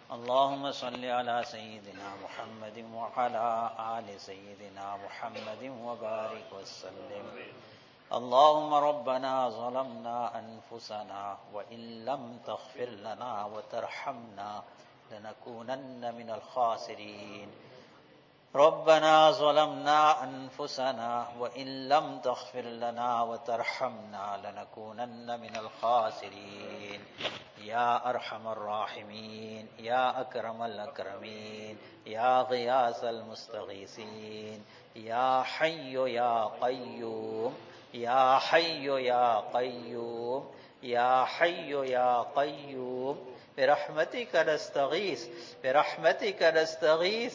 اللهم صل على سيدنا محمد وعلى آل سيدنا محمد وبارك وسلم. اللهم ربنا ظلمنا أنفسنا وإن لم تغفر لنا وترحمنا لنكونن من الخاسرين. ربنا ظلمنا أنفسنا وإن لم تغفر لنا وترحمنا لنكونن من الخاسرين. يا أرحم الراحمين، يا أكرم الأكرمين، يا غياث المستغيثين، يا حي يا قيوم، يا حي يا قيوم، يا حي يا قيوم، برحمتك نستغيث، برحمتك نستغيث،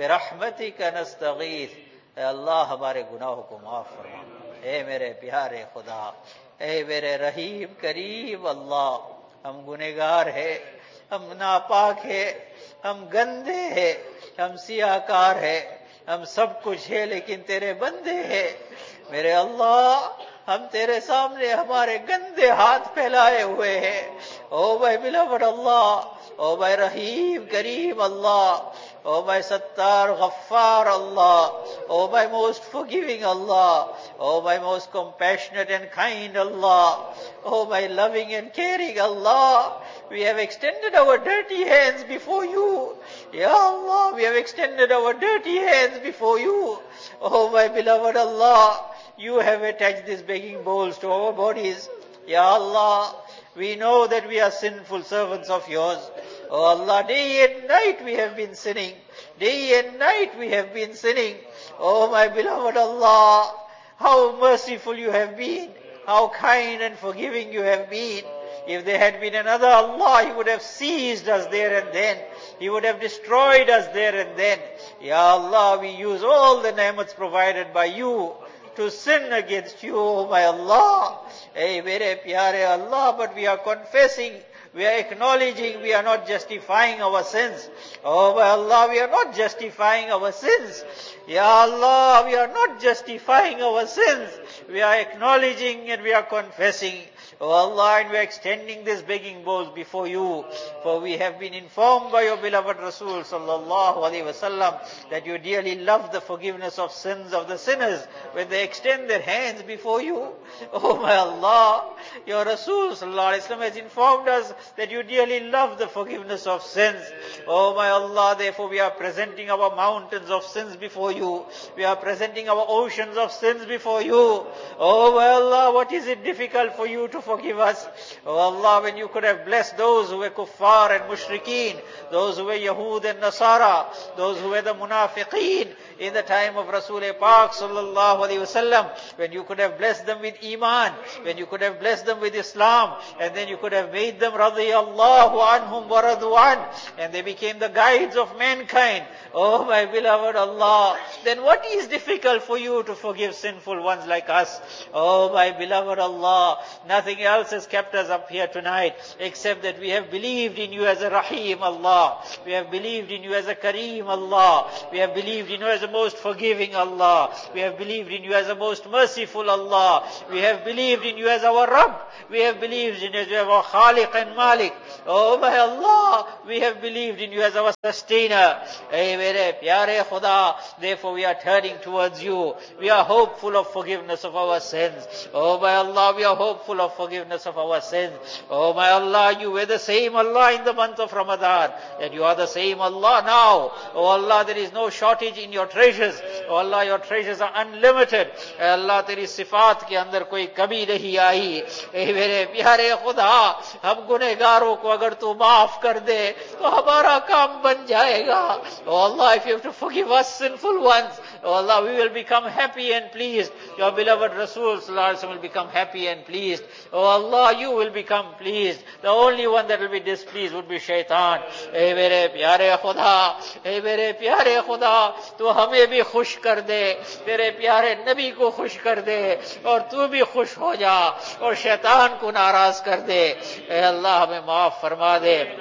برحمتك نستغيث. اے اللہ ہمارے گناہوں کو معاف فرما، اے میرے پیارے خدا، اے میرے رحیم کریم اللہ، ہم گنہگار ہیں، ہم ناپاک ہیں، ہم گندے ہیں، ہم سیاہکار ہیں، ہم سب کچھ ہیں لیکن تیرے بندے ہیں میرے اللہ. ہم تیرے سامنے ہمارے گندے ہاتھ پھیلائے ہوئے ہیں. او مائی beloved Allah, O my Rahim cream Allah, O my Sattar Ghaffar Allah, O my most forgiving Allah, O my most compassionate and kind Allah, oh my loving and caring Allah, we have extended our dirty hands before you. Ya Allah, we have extended our dirty hands before you. Oh my beloved Allah, you have attached these begging bowls to our bodies. Ya Allah, we know that we are sinful servants of yours. Oh Allah, day and night we have been sinning. Day and night we have been sinning. Oh my beloved Allah, how merciful you have been. How kind and forgiving you have been. If there had been another Allah, He would have seized us there and then. He would have destroyed us there and then. Ya Allah, we use all the ni'mats provided by you to sin against you, oh my Allah. Hey, mere pyare Allah, but we are confessing, we are acknowledging, we are not justifying our sins. Oh my Allah, we are not justifying our sins. Ya Allah, we are not justifying our sins. We are acknowledging and we are confessing. Oh Allah, and we are extending these begging bowls before you. For we have been informed by your beloved Rasul sallallahu alaihi wasallam that you dearly love the forgiveness of sins of the sinners when they extend their hands before you. Oh my Allah, your Rasul sallallahu alaihi wasallam has informed us that you dearly love the forgiveness of sins. Oh my Allah, therefore we are presenting our mountains of sins before you. We are presenting our oceans of sins before you. Oh my Allah, what is it difficult for you to forgive us? Oh Allah, when you could have blessed those who were kuffar and mushrikeen, those who were Yahud and Nasara, those who were the munafiqeen in the time of Rasul Pak sallallahu alaihi wasallam, when you could have blessed them with Iman, when you could have blessed them with Islam, and then you could have made them radiyallahu anhum wa radu an, and they became the guides of mankind. Oh my beloved Allah, then what is difficult for you to forgive sinful ones like us? Oh my beloved Allah, nothing else has kept us up here tonight except that we have believed in you as a Rahim Allah. We have believed in you as a Kareem Allah. We have believed in you as a most forgiving Allah. We have believed in you as a most merciful Allah. We have believed in you as our Rabb. We have believed in you as our Khaliq and Malik. Oh my Allah, we have believed in you as our sustainer. Hey mere pyare Khuda, therefore we are turning towards you. We are hopeful of forgiveness of our sins. Oh my Allah, we are hopeful of forgiveness of our sins. Oh my Allah, you were the same Allah in the month of Ramadan, and you are the same Allah now. Oh Allah, there is no shortage in your treasures. Oh Allah, your treasures are unlimited. Hey Allah, teri sifat ke andar koi kami nahi aayi. Hey mere pyare Khuda, hum gunegaron ko agar tu maaf kar de, to hamara kaam ban jayega. Oh Allah, if you have to forgive us sinful ones, oh Allah, we will become happy and pleased. Your beloved Rasul sallallahu alaihi wasallam will become happy and pleased. Oh Allah, you will become pleased. The only one that will be displeased would be shaitan. Hey mere pyare Khuda, hey mere pyare Khuda, tu hame bhi khush kar de, tere pyare Nabi ko khush kar de, aur tu bhi khush ho ja, aur shaitan ko naraz kar de. Hey Allah, hame maaf farma de.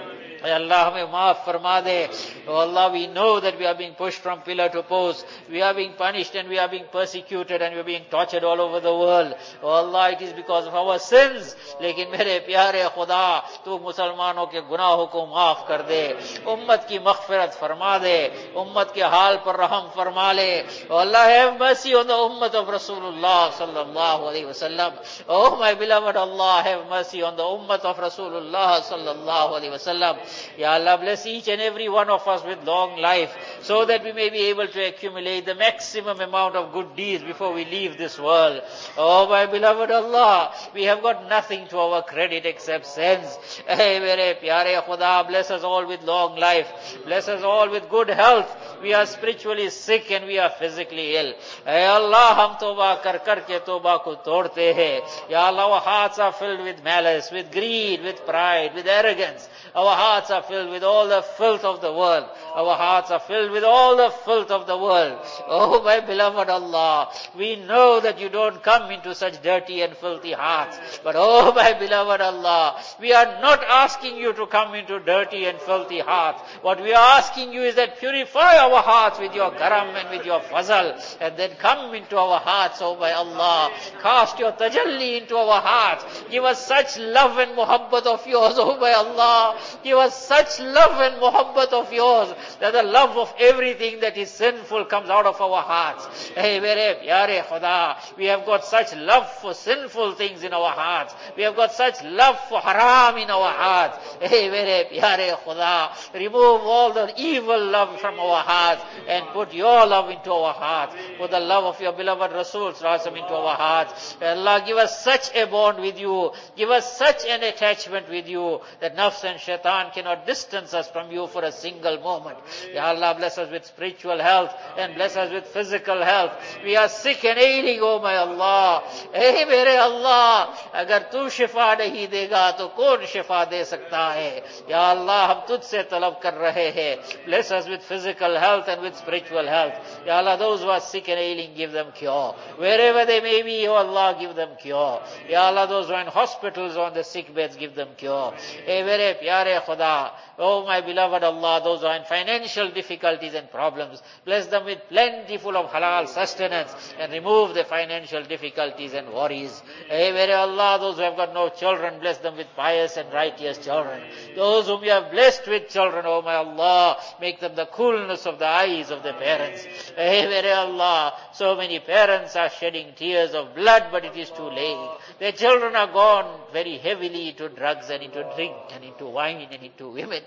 Allah, hame maaf farma de. Oh Allah, we know that we are being pushed from pillar to post. We are being punished and we are being persecuted and we are being tortured all over the world. Oh Allah, it is because of our sins. Lekin mere pyare Khuda, tu Musalmano ke gunahon ko maaf kar de. Ummat ki maghfirat farma de. Ummat ke hal par raham farma le. Oh Allah, have mercy on the ummat of Rasulullah sallallahu alaihi wasallam. Oh my beloved Allah, have mercy on the ummat of Rasulullah sallallahu alaihi wasallam. Ya Allah, bless each and every one of us with long life so that we may be able to accumulate the maximum amount of good deeds before we leave this world. Oh my beloved Allah, we have got nothing to our credit except sins. Hey mere pyare Khuda, bless us all with long life. Bless us all with good health. We are spiritually sick and we are physically ill. Hey Allah, hum toba kar ke toba ko todte hai. Ya Allah, our hearts are filled with malice, with greed, with pride, with arrogance. Our hearts are filled with all the filth of the world. Our hearts are filled with all the filth of the world. Oh my beloved Allah, we know that you don't come into such dirty and filthy hearts. But oh my beloved Allah, we are not asking you to come into dirty and filthy hearts. What we are asking you is that purify our hearts with your karam and with your fazal, and then come into our hearts, oh my Allah. Cast your tajalli into our hearts. Give us such love and muhabbat of yours, oh my Allah. Give us such love and muhabbat of yours that the love of everything that is sinful comes out of our hearts. Hey, mere pyare Khuda, we have got such love for sinful things in our hearts. We have got such love for haram in our hearts. Hey, mere pyare Khuda, remove all the evil love from our hearts and put your love into our hearts. Put the love of your beloved Rasul Sallallahu into our hearts. Allah, give us such a bond with you. Give us such an attachment with you that nafs and shaitan cannot distance us from you for a single moment. Ya Allah, bless us with spiritual health and bless us with physical health. We are sick and ailing, oh my Allah. Hey mere Allah, agar tu shifa nahi dega to kaun shifa de sakta hai? Ya Allah, hum tujhse talab kar rahe hai. Bless us with physical health and with spiritual health. Ya Allah, those who are sick and ailing, give them cure. Wherever they may be, oh Allah, give them cure. Ya Allah, those who are in hospitals or on the sick beds, give them cure. Hey mere pyare Khuda, oh my beloved Allah, those who are in financial difficulties and problems, bless them with plentiful of halal sustenance and remove the financial difficulties and worries. Hey mere Allah, those who have got no children, bless them with pious and righteous children. Those whom you have blessed with children, oh my Allah, make them the coolness of the eyes of the parents. Hey mere Allah, so many parents are shedding tears of blood, but it is too late. Their children are gone very heavily into drugs and into drink and into wine and into women.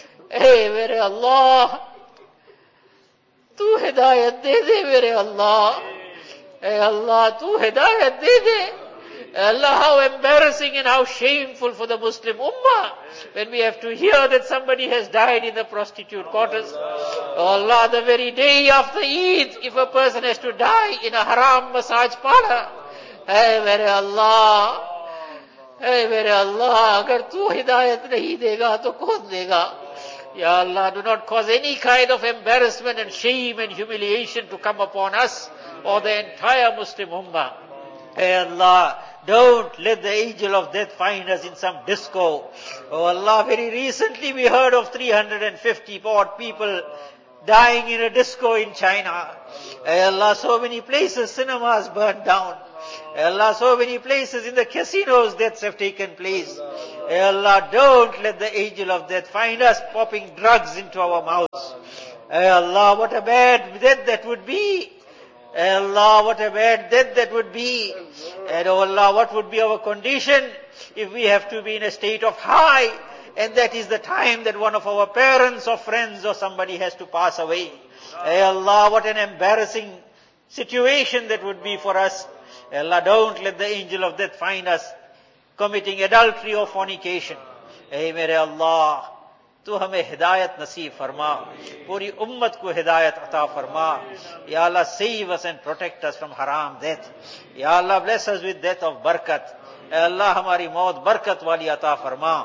Hey mere Allah, tu hidayat de de mere Allah. Hey Allah, tu hidayat de de. Allah, how embarrassing and how shameful for the Muslim Ummah when we have to hear that somebody has died in the prostitute quarters. Oh Allah, the very day after Eid, if a person has to die in a haram massage parlor. Hey mere Allah, hey mere Allah, agar tu hidayat nahi dega to kaun dega? Ya Allah, do not cause any kind of embarrassment and shame and humiliation to come upon us or the entire Muslim Ummah. Hey Allah, don't let the angel of death find us in some disco. Oh Allah, very recently we heard of 350 odd people dying in a disco in China. Hey Allah, so many places cinemas burned down. Hey Allah, so many places in the casinos deaths have taken place. Hey Allah, don't let the angel of death find us popping drugs into our mouths. Hey Allah, what a bad death that would be. Hey Allah, what a bad death that would be. And oh Allah, what would be our condition if we have to be in a state of high, and that is the time that one of our parents or friends or somebody has to pass away. Hey Allah, what an embarrassing situation that would be for us. Hey Allah, don't let the angel of death find us committing adultery or fornication. Hey mere Allah, tu hame hidayat naseeb farma, puri ummat ko hidayat ata farma. Ya Allah, save us and protect us from haram death. Ya Allah, bless us with death of barakat. Ya Allah, hamari maut barakat wali ata farma.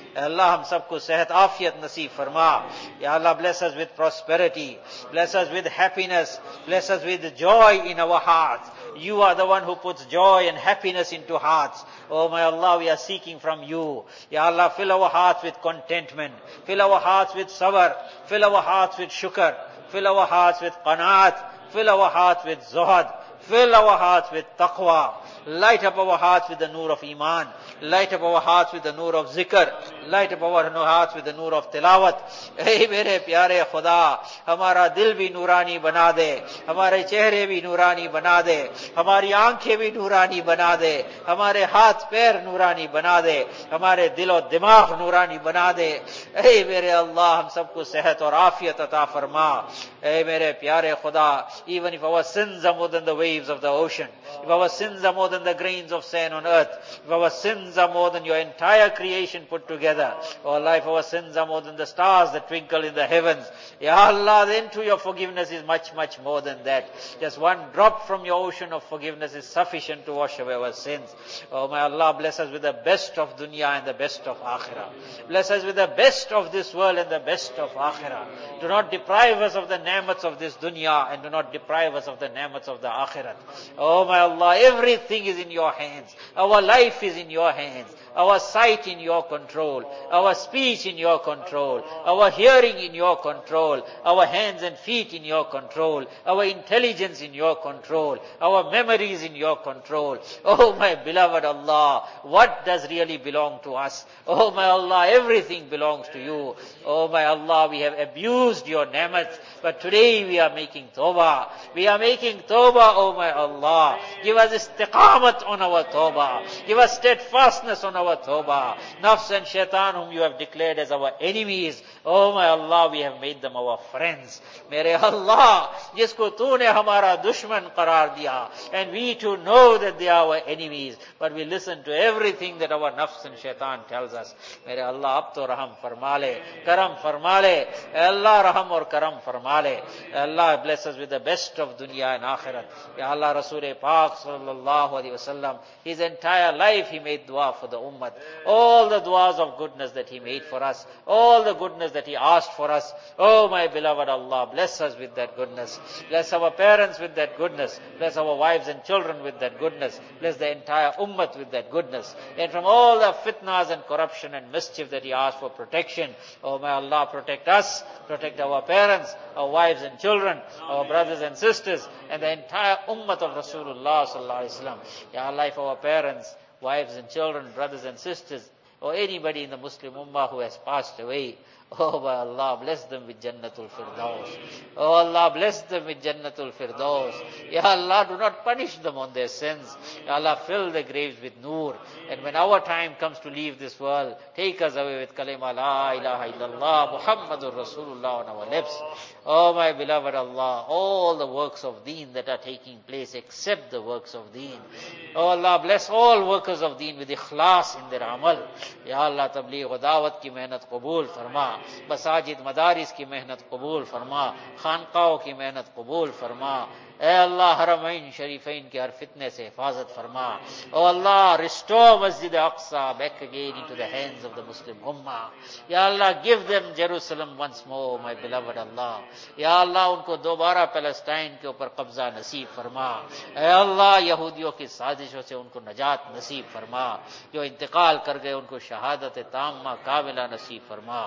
Allah hum sabko sehat afiyat nasib farma. Ya Allah, bless us with prosperity, bless us with happiness, bless us with joy in our hearts. You are the one who puts joy and happiness into hearts. Oh my Allah, we are seeking from you. Ya Allah, fill our hearts with contentment, fill our hearts with sabr, fill our hearts with shukr, fill our hearts with qanaat, fill our hearts with zuhad, fill our hearts with taqwa. Light up our hearts with the nur of iman, light up our hearts with the nur of zikr, light up our hearts with the nur of tilawat. Hey mere pyare Khuda, hamara dil bhi nurani bana de, hamare chehre bhi nurani bana de, hamari aankhein bhi nurani bana de, hamare haath pair nurani bana de, hamare dil aur dimag nurani bana de. Hey mere Allah, hum sabko sehat aur afiyat ata farma. Hey mere pyare Khuda, even if our sins are more than the waves of the ocean, if our sins are more than the grains of sand on earth, if our sins are more than your entire creation put together, oh Allah, if our sins are more than the stars that twinkle in the heavens, Ya Allah, then too your forgiveness is much, much more than that. Just one drop from your ocean of forgiveness is sufficient to wash away our sins. Oh my Allah, bless us with the best of dunya and the best of akhirah. Bless us with the best of this world and the best of akhirah. Do not deprive us of the ni'mats of this dunya and do not deprive us of the ni'mats of the akhirat. Oh my Allah, everything is in your hands. Our life is in your hands. Our sight in your control, our speech in your control, our hearing in your control, our hands and feet in your control, our intelligence in your control, our memories in your control. Oh my beloved Allah, what does really belong to us? Oh my Allah, everything belongs to you. Oh my Allah, we have abused your ni'mat, but today we are making tawbah. We are making tawbah, oh my Allah. Give us istiqamat on our tawbah. Give us steadfastness on our tawbah. Nafs and shaitan whom you have declared as our enemies, oh my Allah, we have made them our friends. Mere Allah, jisko tune hamara dushman qarar diya, and we too know that they are our enemies, but we listen to everything that our nafs and shaitan tells us. Mere Allah, ab to raham farmale, karam farmale, Allah raham aur karam farmale. Allah bless us with the best of dunya and akhirat. Ya Allah, Rasul Pak sallallahu alaihi wasallam, his entire life he made dua for the ummah. All the duas of goodness that he made for us, all the goodness that he asked for us. Oh my beloved Allah, bless us with that goodness. Bless our parents with that goodness. Bless our wives and children with that goodness. Bless the entire ummah with that goodness. And from all the fitnas and corruption and mischief that he asked for protection, oh my Allah, protect us, protect our parents, our wives and children, our brothers and sisters, and the entire ummah of Rasulullah sallallahu alaihi wasallam. Ya Allah, if our parents, wives and children, brothers and sisters, or anybody in the Muslim Ummah who has passed away, oh by Allah, bless them with Jannatul Firdaus. Oh Allah, bless them with Jannatul Firdaus. Ya Allah, do not punish them on their sins. Ya Allah, fill the graves with nur. And when our time comes to leave this world, take us away with kalima la ilaha illallah Muhammadur Rasulullah on our lips. Oh my beloved Allah, all the works of deen that are taking place except the works of deen. Oh Allah, bless all workers of deen with ikhlas in their amal. Ya Allah, tabligh wa dawat ki mehnat qabul farma. मसाजिद मदारिस की मेहनत कबूल फरमा, खानकाओं की मेहनत कबूल फरमा. ए अल्लाह, हरमैन शरीफैन के हर फितने से हिफाजत फरमा. ओ अल्लाह, restore Masjid Aqsa back again into the hands of the Muslim Ummah. Ya Allah, give them Jerusalem once more, my beloved Allah. Ya Allah, उनको दोबारा पैलेस्टाइन के ऊपर कब्जा नसीब फरमा. ए अल्लाह, यहूदियों की साजिशों से उनको नजात नसीब फरमा. जो इंतकाल कर गए उनको शहादत ताम्मा कामिला नसीब फरमा.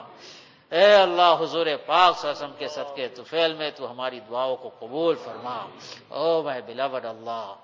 ए अल्लाह, हुजूर पाक सल्लल्लाहु के सदके तुफैल में तू हमारी दुआओं को कबूल फरमा. Oh my beloved Allah,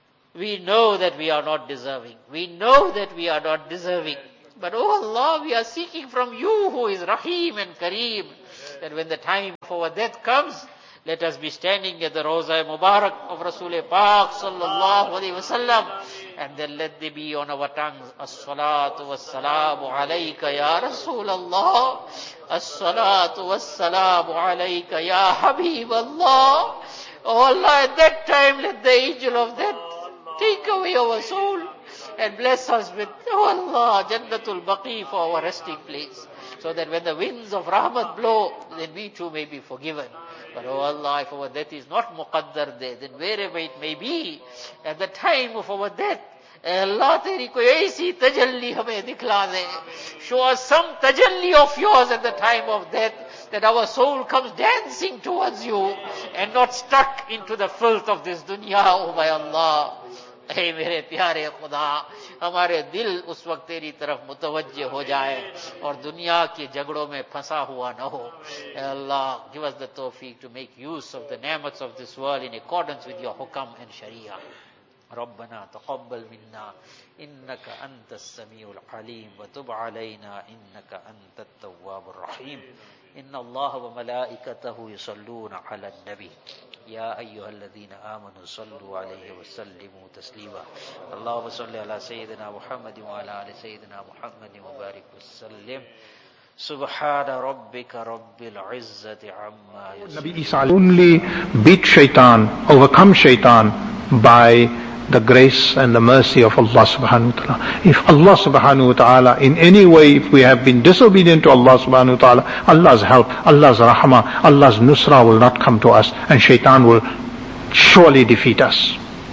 we know that we are not deserving. We know that we are not deserving. But oh Allah, we are seeking from you who is Rahim and Kareem, that when the time of our death comes, let us be standing at the Rawza Mubarak of Rasul Pak sallallahu alaihi wasallam, and then let there be on our tongues, as-salatu was-salamu alayka ya Rasul Allah, as-salatu was-salamu alayka ya Habib Allah. Oh Allah, at that time let the angel of death take away our soul and bless us with, oh Allah, Jannatul Baqi for our resting place, so that when the winds of Rahmat blow, then we too may be forgiven. But oh Allah, if our death is not muqaddar there, then wherever it may be, at the time of our death, Allah, teri koi aisi tajalli hame dikhla de. Show us some tajalli of yours at the time of death, that our soul comes dancing towards you and not stuck into the filth of this dunya, oh my Allah. Hey mere pyare Khuda, हमारे दिल उस वक्त तेरी तरफ मुतवज्जे हो जाए और दुनिया के झगड़ों में फंसा हुआ न हो. Allah, give us the tawfiq to make use of the ni'mats of this world in accordance with your hukam and sharia. ربنا تقبل منا إنك أنت السميع العليم وتب علينا إنك أنت التواب الرحيم. إن الله وملائكته يصلون على النبي يا أيها الذين آمنوا صلوا عليه وسلموا تسليما. اللهم صل على سيدنا محمد وعلى آل سيدنا محمد وبارك وسلم. سبحان ربك رب العزة عما يصفون. Nabi Isa only beat shaitan, overcome shaitan by the grace and the mercy of Allah subhanahu wa ta'ala. If Allah subhanahu wa ta'ala in any way, if we have been disobedient to Allah subhanahu wa ta'ala, Allah's help, Allah's rahmah, Allah's nusra will not come to us, and shaitan will surely defeat us.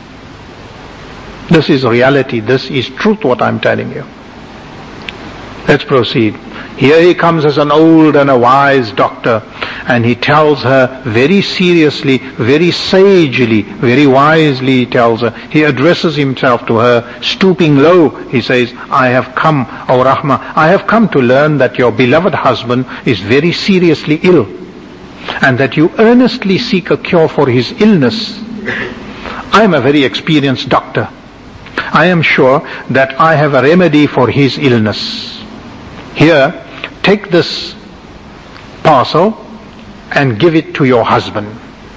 This is reality, this is truth what I'm telling you. Let's proceed. Here he comes as an old and a wise doctor, and he tells her very seriously, very sagely, very wisely he tells her. He addresses himself to her, stooping low. He says, I have come, O Rahma, I have come to learn that your beloved husband is very seriously ill, and that you earnestly seek a cure for his illness. I am a very experienced doctor. I am sure that I have a remedy for his illness. Here, take this parcel and give it to your husband.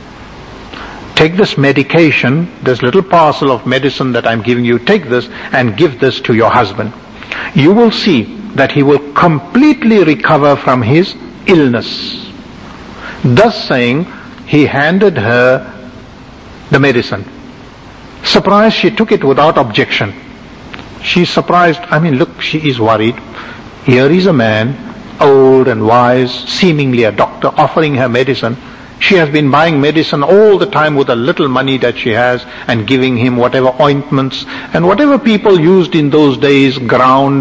Take this medication, this little parcel of medicine that I'm giving you, take this and give this to your husband. You will see that he will completely recover from his illness. Thus saying, he handed her the medicine. Surprised, she took it without objection. She's surprised, look, she is worried. Here is a man, old and wise, seemingly a doctor, offering her medicine. She has been buying medicine all the time with the little money that she has and giving him whatever ointments and whatever people used in those days, ground,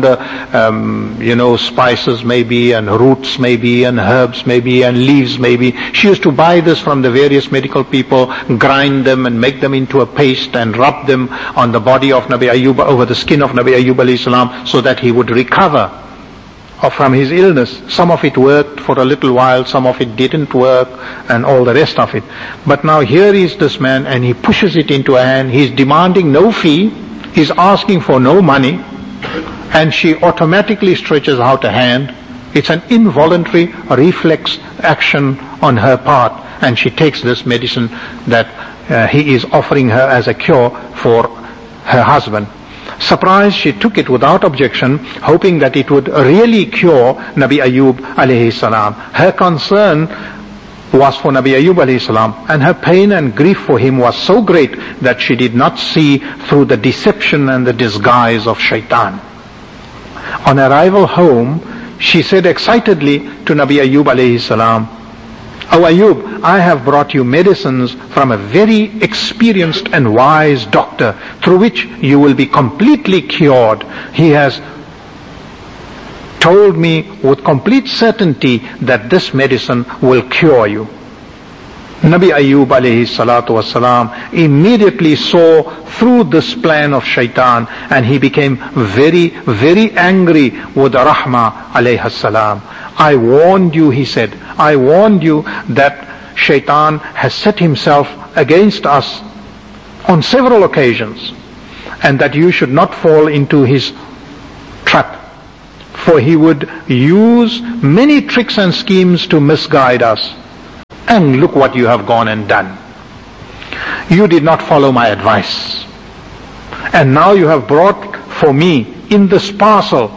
spices maybe, and roots maybe, and herbs maybe, and leaves maybe. She used to buy this from the various medical people, grind them and make them into a paste and rub them on the body of Nabi Ayyub, over the skin of Nabi Ayyub alayhi salam, so that he would recover from his illness. Some of it worked for a little while, some of it didn't work, and all the rest of it. But now here is this man, and he pushes it into her hand. He's demanding no fee, he's asking for no money, and she automatically stretches out a hand. It's an involuntary reflex action on her part, and she takes this medicine that he is offering her as a cure for her husband. Surprised, she took it without objection, hoping that it would really cure Nabi Ayyub alayhi salam. Her concern was for Nabi Ayyub alayhi salam, and her pain and grief for him was so great that she did not see through the deception and the disguise of shaitan. On arrival home, she said excitedly to Nabi Ayyub alayhi salam, O Ayyub, I have brought you medicines from a very experienced and wise doctor, through which you will be completely cured. He has told me with complete certainty that this medicine will cure you. Nabi Ayyub alayhi salatu wasalam immediately saw through this plan of shaitan, and he became very, very angry with Rahma alayhi salam. I warned you, he said, I warned you that shaitan has set himself against us on several occasions, and that you should not fall into his trap, for he would use many tricks and schemes to misguide us. And look what you have gone and done. You did not follow my advice, and now you have brought for me in this parcel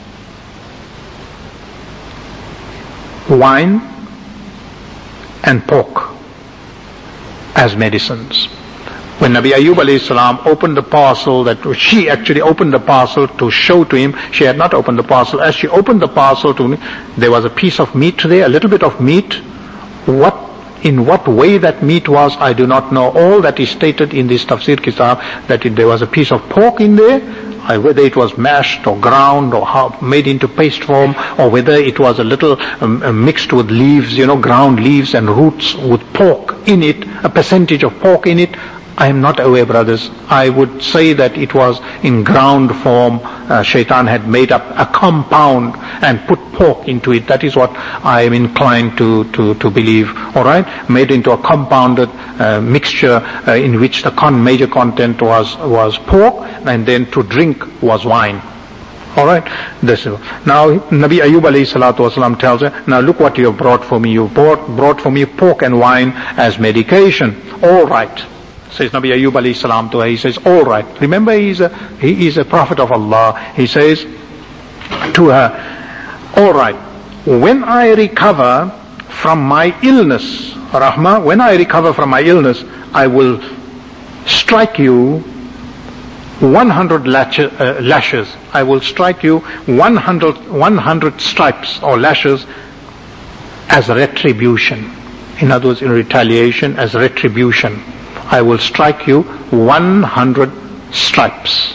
wine and pork as medicines. When Nabi Ayyub alayhi salam opened the parcel, she actually opened the parcel to show to him, she had not opened the parcel. As she opened the parcel to me, there was a piece of meat there, a little bit of meat. What In what way that meat was, I do not know. All that is stated in this tafsir kitab, that there was a piece of pork in there, whether it was mashed or ground or made into paste form, or whether it was a little mixed with leaves, ground leaves and roots with pork in it, a percentage of pork in it, I am not aware, brothers. I would say that it was in ground form. Shaitan had made up a compound and put pork into it. That is what I am inclined to believe. Alright? Made into a compounded mixture in which the major content was pork, and then to drink was wine. Alright? Now Nabi Ayyub alayhi salatu wasalam tells her, now look what you have brought for me. You brought for me pork and wine as medication. Alright. Says Nabi Ayyub alayhi salam to her, he says, all right. Remember, he is a prophet of Allah. He says to her, all right, when I recover from my illness, Rahma, when I recover from my illness, I will strike you 100 lashes. I will strike you 100 stripes or lashes as retribution. In other words, in retaliation, as retribution. I will strike you 100 stripes.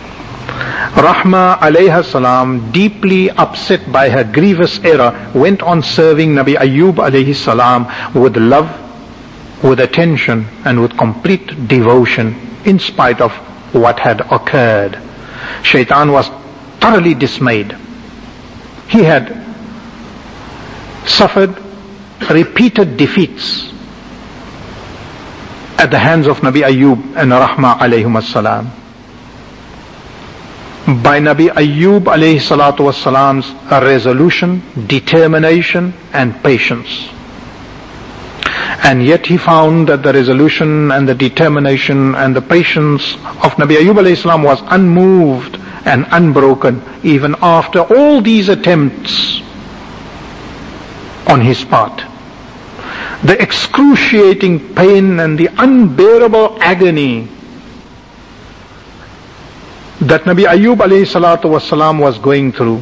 Rahma alayha salam, deeply upset by her grievous error, went on serving Nabi Ayyub alayhi salam with love, with attention, and with complete devotion, in spite of what had occurred. Shaitan was thoroughly dismayed. He had suffered repeated defeats at the hands of Nabi Ayyub and Rahma alayhim as-salam. By Nabi Ayyub alayhi salatu was-salam's resolution, determination and patience. And yet he found that the resolution and the determination and the patience of Nabi Ayyub alayhi salam was unmoved and unbroken even after all these attempts on his part. The excruciating pain and the unbearable agony that Nabi Ayyub alayhi salatu wasalam was going through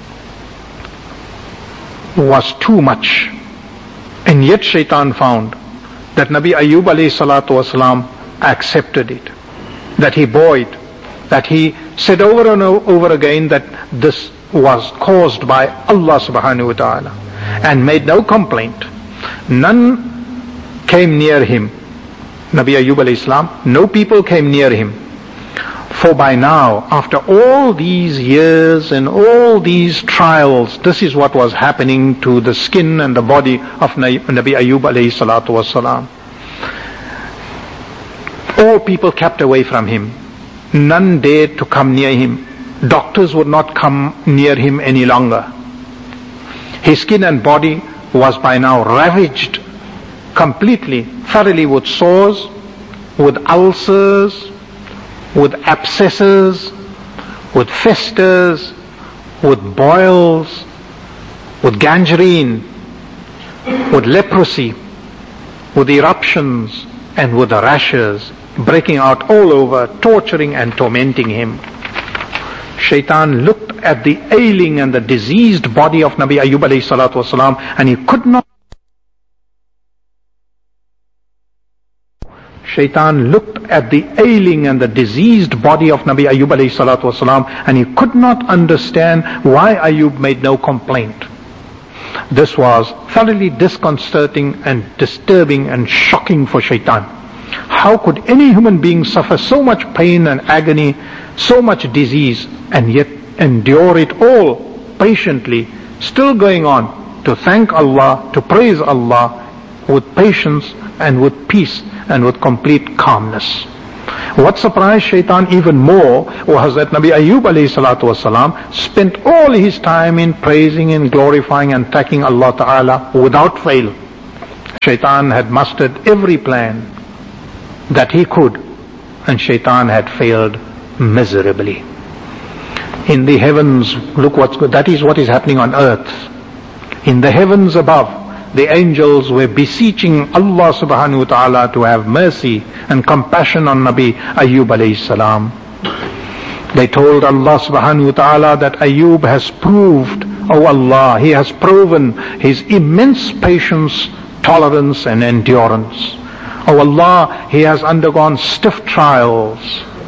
was too much. And yet Shaitan found that Nabi Ayyub alayhi salatu wasalam accepted it, that he bore it, that he said over and over again that this was caused by Allah subhanahu wa ta'ala, and made no complaint. None came near him. Nabi Ayyub alayhi salam, no people came near him. For by now, after all these years and all these trials, this is what was happening to the skin and the body of Nabi Ayyub alayhi salatu wasalam. All people kept away from him. None dared to come near him. Doctors would not come near him any longer. His skin and body was by now ravaged completely, thoroughly, with sores, with ulcers, with abscesses, with festers, with boils, with gangrene, with leprosy, with eruptions, and with rashes breaking out all over, torturing and tormenting him. Shaitan looked at the ailing and the diseased body of Nabi Ayyub alayhi salatu wasalam, and he could not. Shaitan looked at the ailing and the diseased body of Nabi Ayyub alayhi salatu wasalam, and he could not understand why Ayyub made no complaint. This was thoroughly disconcerting and disturbing and shocking for Shaitan. How could any human being suffer so much pain and agony, so much disease, and yet endure it all patiently, still going on to thank Allah, to praise Allah with patience and with peace and with complete calmness. What surprised Shaitan even more was that Nabi Ayyub alayhi salatu wasalam spent all his time in praising and glorifying and thanking Allah Ta'ala without fail. Shaitan had mustered every plan that he could, and Shaitan had failed miserably. In the heavens, look what's good. That is what is happening on earth. In the heavens above, the angels were beseeching Allah subhanahu wa ta'ala to have mercy and compassion on Nabi Ayyub alayhi salam. They told Allah subhanahu wa ta'ala that Ayyub has proved, oh Allah, he has proven his immense patience, tolerance and endurance. Oh Allah, he has undergone stiff trials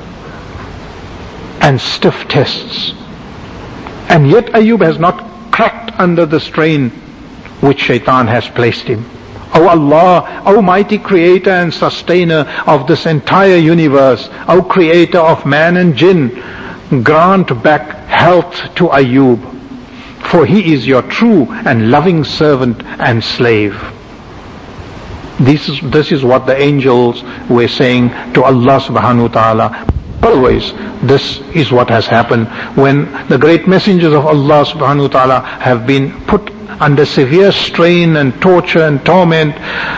and stiff tests. And yet Ayub has not cracked under the strain which shaitan has placed him. O Allah, O mighty creator and sustainer of this entire universe, O creator of man and jinn, grant back health to Ayub, for he is your true and loving servant and slave. This is what the angels were saying to Allah subhanahu wa ta'ala. Always, this is what has happened when the great messengers of Allah subhanahu wa ta'ala have been put under severe strain and torture and torment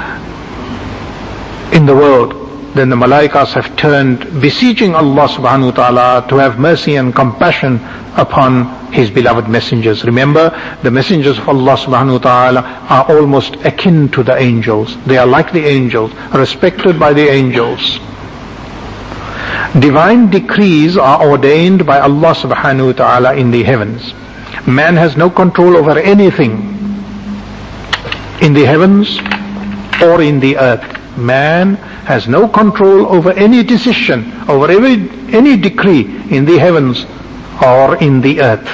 in the world. Then the malaikas have turned, beseeching Allah subhanahu wa ta'ala to have mercy and compassion upon His beloved messengers. Remember, the messengers of Allah subhanahu wa ta'ala are almost akin to the angels. They are like the angels, respected by the angels. Divine decrees are ordained by Allah subhanahu wa ta'ala in the heavens. Man has no control over anything in the heavens or in the earth. Man has no control over any decision, over any decree in the heavens or in the earth.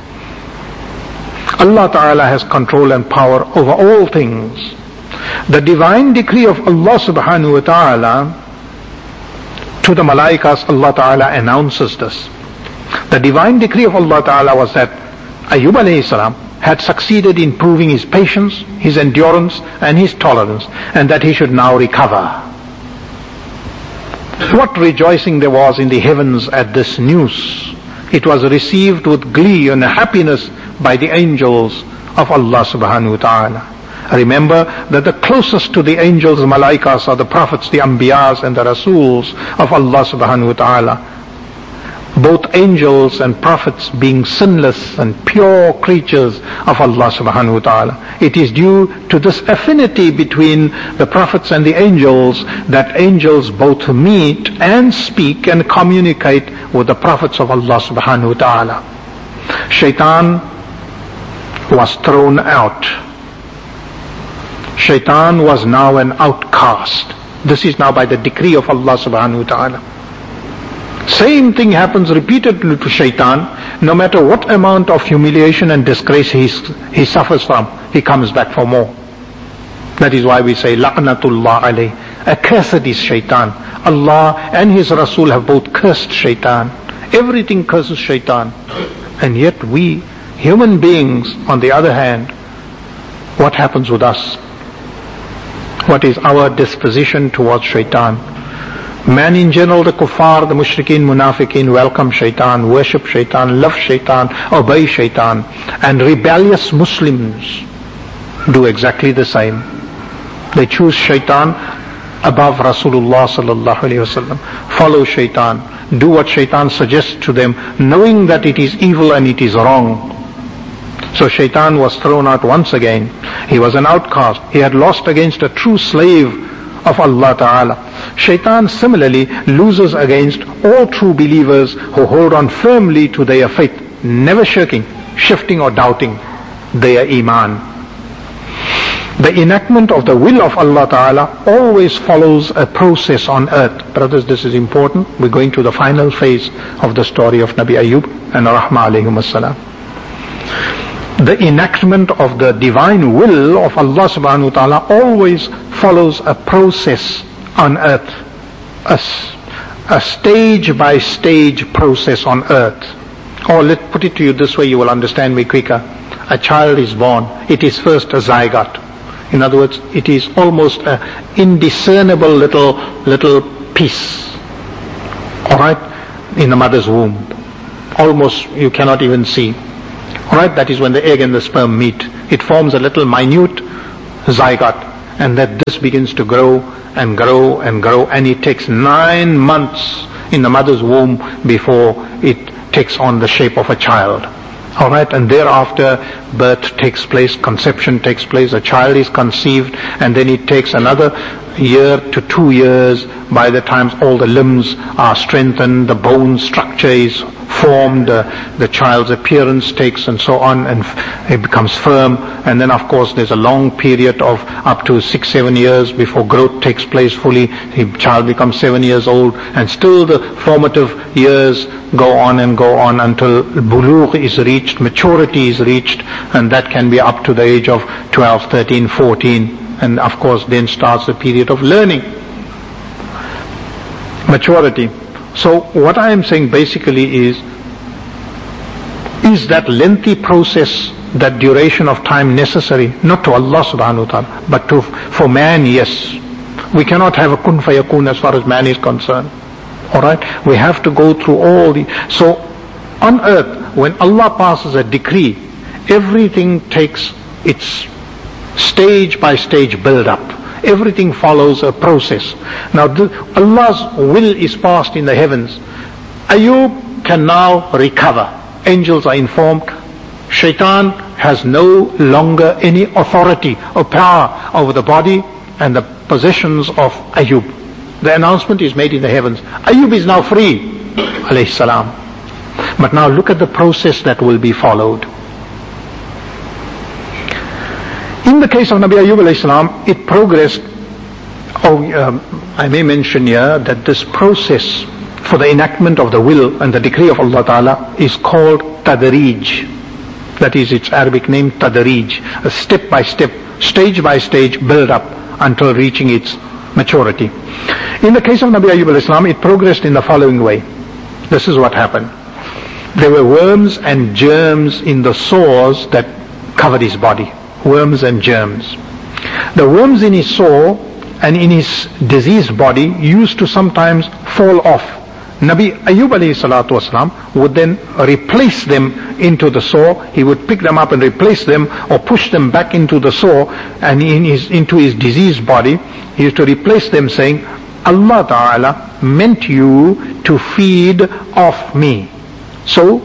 Allah Ta'ala has control and power over all things. The divine decree of Allah subhanahu wa ta'ala to the malaikas, Allah Ta'ala announces this. The divine decree of Allah Ta'ala was that Ayub alayhi salam had succeeded in proving his patience, his endurance and his tolerance, and that he should now recover. What rejoicing there was in the heavens at this news. It was received with glee and happiness by the angels of Allah subhanahu wa ta'ala. Remember that the closest to the angels, the malaikas, are the prophets, the anbiyas and the rasuls of Allah subhanahu wa ta'ala. Both angels and prophets being sinless and pure creatures of Allah subhanahu wa ta'ala. It is due to this affinity between the prophets and the angels that angels both meet and speak and communicate with the prophets of Allah subhanahu wa ta'ala. Shaitan was thrown out. Shaitan was now an outcast. This is now by the decree of Allah subhanahu wa ta'ala. Same thing happens repeatedly to shaitan. No matter what amount of humiliation and disgrace he suffers from, he comes back for more. That is why we say, La'natullah alayh. Accursed is shaitan. Allah and His Rasul have both cursed shaitan. Everything curses shaitan. And yet we, human beings, on the other hand, what happens with us? What is our disposition towards shaitan? Man in general, the kuffar, the mushrikeen, munafiqeen, welcome shaitan, worship shaitan, love shaitan, obey shaitan. And rebellious Muslims do exactly the same. They choose shaitan above Rasulullah sallallahu alayhi wasallam. Follow shaitan. Do what shaitan suggests to them, knowing that it is evil and it is wrong. So shaitan was thrown out once again. He was an outcast. He had lost against a true slave of Allah Ta'ala. Shaitan similarly loses against all true believers who hold on firmly to their faith, never shirking, shifting or doubting their iman. The enactment of the will of Allah Ta'ala always follows a process on earth. Brothers, this is important. We're going to the final phase of the story of Nabi Ayub and Rahmah alayhim as-salam. The enactment of the divine will of Allah subhanahu wa ta'ala always follows a process on earth, a stage by stage process on earth. Or let's put it to you this way, you will understand me quicker. A child is born, it is first a zygote. In other words, it is almost an indiscernible little piece, alright, in the mother's womb. Almost you cannot even see. Alright, that is when the egg and the sperm meet. It forms a little minute zygote, and that this begins to grow and grow and grow, and it takes 9 months in the mother's womb before it takes on the shape of a child. All right, and thereafter birth takes place, conception takes place, a child is conceived, and then it takes another year to 2 years by the time all the limbs are strengthened, the bone structure is formed, the child's appearance takes and so on, and it becomes firm. And then of course there's a long period of up to 6-7 years before growth takes place fully. The child becomes 7 years old, and still the formative years go on until bulugh is reached, maturity is reached, and that can be up to the age of 12, 13, 14. And of course then starts the period of learning, maturity. So what I am saying basically is that lengthy process, that duration of time necessary, not to Allah subhanahu wa ta'ala, but for man, yes. We cannot have a kun fayakun as far as man is concerned. Alright? We have to go through all the... So on earth, when Allah passes a decree, everything takes its stage by stage build up. Everything follows a process. Now Allah's will is passed in the heavens. Ayub can now recover. Angels are informed. Shaitan has no longer any authority or power over the body and the possessions of Ayub. The announcement is made in the heavens. Ayub is now free, alayhi salam. But now look at the process that will be followed. In the case of Nabi Ayyub alayhi salam, it progressed. I may mention here that this process for the enactment of the will and the decree of Allah Ta'ala is called Tadarij. That is its Arabic name, Tadarij. A step by step, stage by stage build up until reaching its maturity. In the case of Nabi Ayyub alayhi salam, it progressed in the following way. This is what happened. There were worms and germs in the sores that covered his body. Worms and germs. The worms in his sore and in his diseased body used to sometimes fall off. Nabi Ayyub alayhi salatu wasalam would then replace them into the sore. He would pick them up and replace them or push them back into the sore and into his diseased body. He used to replace them saying, Allah Ta'ala meant you to feed off me. So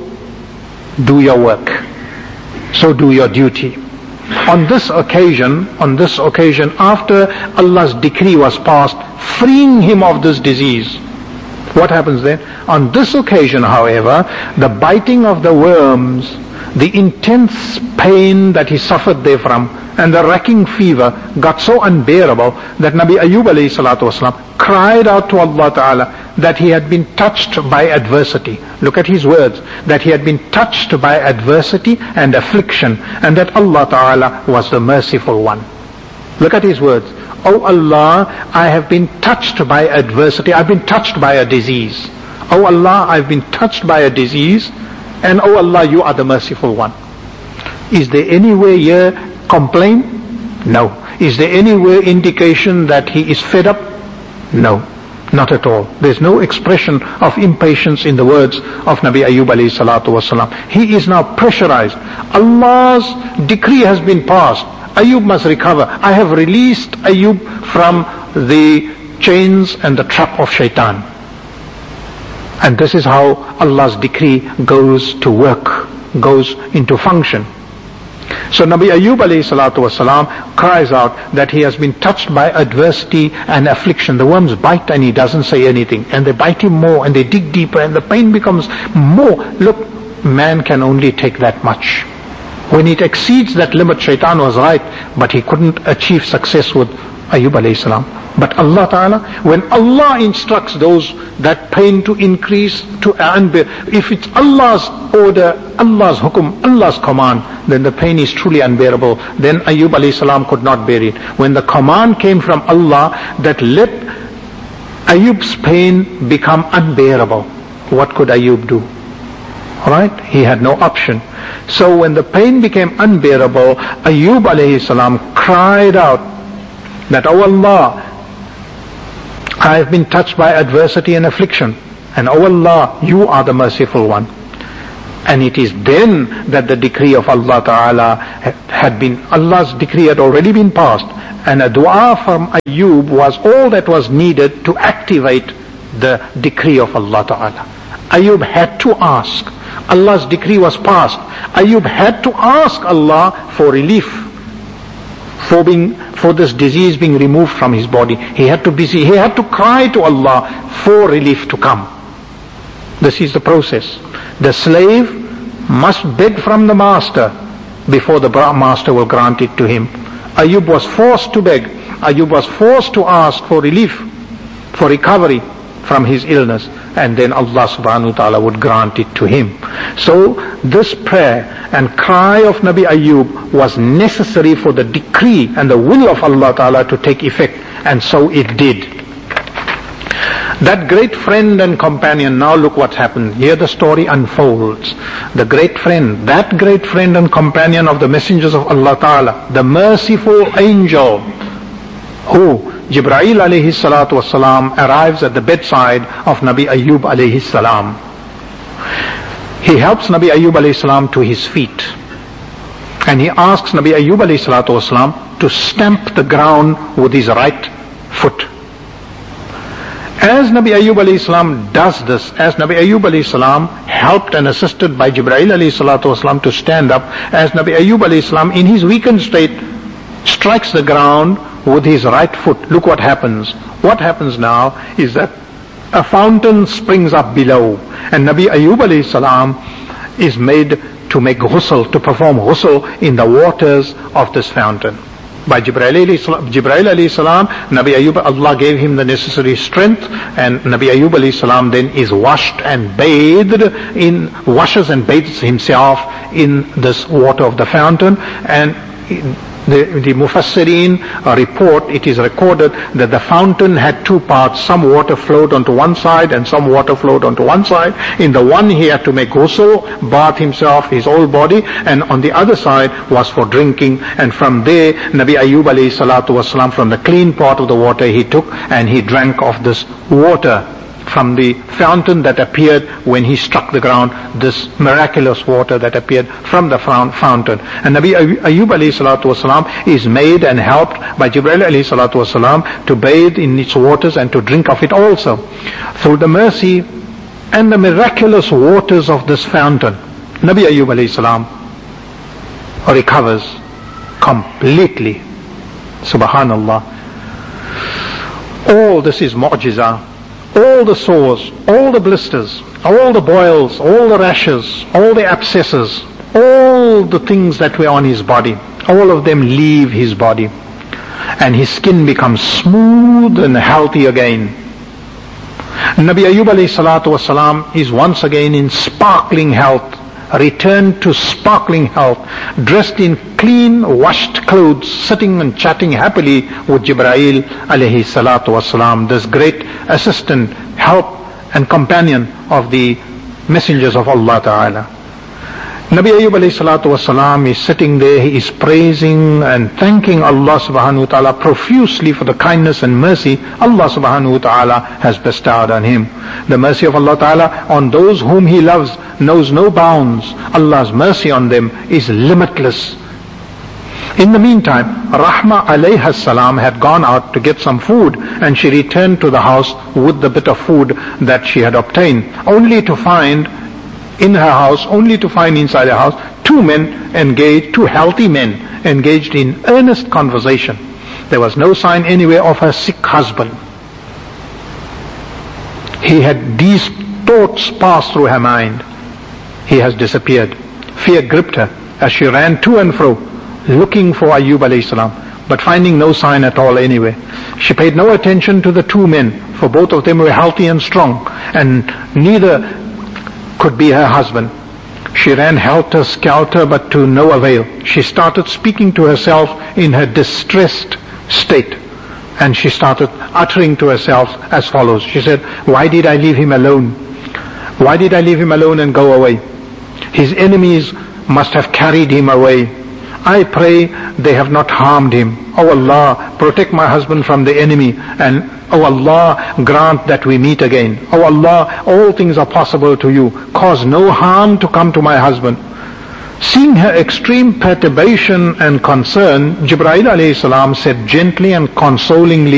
do your work. So do your duty. On this occasion, after Allah's decree was passed, freeing him of this disease, what happens then? On this occasion, however, the biting of the worms, the intense pain that he suffered therefrom, and the racking fever got so unbearable that Nabi Ayyub alayhi salatu wasalam cried out to Allah Ta'ala that he had been touched by adversity. Look at his words, that he had been touched by adversity and affliction, and that Allah Ta'ala was the merciful one. Look at his words. Oh Allah, I have been touched by adversity, I've been touched by a disease. Oh Allah, I've been touched by a disease, and oh Allah, you are the merciful one. Is there anywhere here complaint? No. Is there anywhere indication that he is fed up? No. Not at all. There's no expression of impatience in the words of Nabi Ayyub alayhi salatu wasalam. He is now pressurized. Allah's decree has been passed. Ayyub must recover. I have released Ayyub from the chains and the trap of shaitan. And this is how Allah's decree goes to work, goes into function. So Nabi Ayyub alayhi salatu wasalam cries out that he has been touched by adversity and affliction. The worms bite and he doesn't say anything. And they bite him more and they dig deeper and the pain becomes more. Look, man can only take that much. When it exceeds that limit, shaitan was right, but he couldn't achieve success with Ayyub alayhi salam. But Allah Ta'ala, when Allah instructs those, that pain to increase, if it's Allah's order, Allah's hukum, Allah's command, then the pain is truly unbearable. Then Ayyub alayhi salam could not bear it. When the command came from Allah that let Ayyub's pain become unbearable, what could Ayyub do? Alright? He had no option. So when the pain became unbearable, Ayyub alayhi salam cried out that, oh Allah, I have been touched by adversity and affliction, and oh Allah, you are the merciful one. And it is then that the decree of Allah Ta'ala had been, Allah's decree had already been passed, and a dua from Ayyub was all that was needed to activate the decree of Allah Ta'ala. Ayyub had to ask, Allah's decree was passed. Ayub had to ask Allah for relief, for this disease being removed from his body. He had to cry to Allah for relief to come. This is the process. The slave must beg from the master before the master will grant it to him. Ayub was forced to beg. Ayub was forced to ask for relief, for recovery from his illness, and then Allah subhanahu wa ta'ala would grant it to him. So this prayer and cry of Nabi Ayub was necessary for the decree and the will of Allah ta'ala to take effect, and so it did. That great friend and companion, now look what happened. Here the story unfolds. The great friend, that great friend and companion of the messengers of Allah ta'ala, the merciful angel, who Jibreel alayhi salatu wasalam arrives at the bedside of Nabi Ayub alayhi salam. He helps Nabi Ayub alayhi salam to his feet, and he asks Nabi Ayub alayhi salatu wasalam to stamp the ground with his right foot. As Nabi Ayub alayhi salam does this, as Nabi Ayub alayhi salam, helped and assisted by Jibreel alayhi salatu wasalam to stand up, as Nabi Ayub alayhi salam in his weakened state strikes the ground with his right foot, look what happens. What happens now is that a fountain springs up below, and Nabi Ayub alayhi salam is made to make ghusl, to perform ghusl in the waters of this fountain. By Jibreel alayhi salam, Nabi Ayub, Allah gave him the necessary strength, and Nabi Ayub alayhi salam then is washed and bathed washes and bathes himself in this water of the fountain. And the Mufassirin report, it is recorded that the fountain had two parts. Some water flowed onto one side and some water flowed onto one side. In the one he had to make ghusl, bath himself, his whole body, and on the other side was for drinking. And from there, Nabi Ayub alayhi salatu wasalam, from the clean part of the water he took and he drank of this water from the fountain that appeared when he struck the ground, this miraculous water that appeared from the fountain. And Nabi Ayub alayhi salatu wasalam is made and helped by Jibreel alayhi salatu wasalam to bathe in its waters and to drink of it also. Through the mercy and the miraculous waters of this fountain, Nabi Ayub alayhi salam recovers completely. Subhanallah. All this is mu'jiza. All the sores, all the blisters, all the boils, all the rashes, all the abscesses, all the things that were on his body, all of them leave his body, and his skin becomes smooth and healthy again. Nabi Ayub alayhi salatu wasalam is once again in sparkling health, returned to sparkling health, dressed in clean washed clothes, sitting and chatting happily with Jibreel alayhi salatu wasalam, this great assistant, help and companion of the messengers of Allah ta'ala. Nabi Ayub alayhi salatu wasalam is sitting there, he is praising and thanking Allah subhanahu wa ta'ala profusely for the kindness and mercy Allah subhanahu wa ta'ala has bestowed on him. The mercy of Allah ta'ala on those whom he loves knows no bounds. Allah's mercy on them is limitless. In the meantime, Rahma alayha salam had gone out to get some food, and she returned to the house with the bit of food that she had obtained, only to find inside her house two men engaged, two healthy men engaged in earnest conversation. There was no sign anywhere of her sick husband. These thoughts passed through her mind. He has disappeared. Fear gripped her as she ran to and fro, looking for Ayub alayhi salam, but finding no sign at all anywhere. She paid no attention to the two men, for both of them were healthy and strong, and neither could be her husband. She ran helter-skelter, but to no avail. She started speaking to herself in her distressed state, and she started uttering to herself as follows. She said, "Why did I leave him alone? Why did I leave him alone and go away? His enemies must have carried him away. I pray they have not harmed him. O Allah, protect my husband from the enemy, and O Allah, grant that we meet again. O Allah, all things are possible to you. Cause no harm to come to my husband." Seeing her extreme perturbation and concern, Jibreel alayhi salam said gently and consolingly